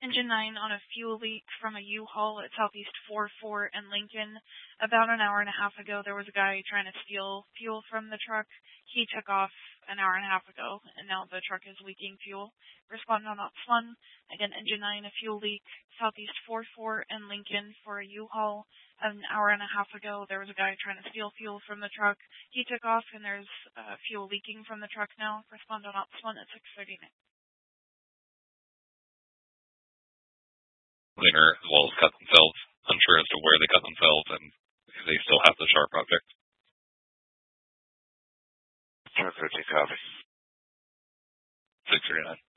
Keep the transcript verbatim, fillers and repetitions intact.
Engine nine on a fuel leak from a U-Haul at Southeast four four and Lincoln. About an hour and a half ago, there was a guy trying to steal fuel from the truck. He took off an hour and a half ago, and now the truck is leaking fuel. Respond on Ops one. Again, Engine nine, a fuel leak, Southeast four four and Lincoln for a U-Haul. An hour and a half ago, there was a guy trying to steal fuel from the truck. He took off, and there's uh, fuel leaking from the truck now. Respond on Ops one at six thirty-nine. Cleaner as well as cut themselves. Unsure as to where they cut themselves and if they still have the sharp object. ten thirteen copy. six thirty-nine.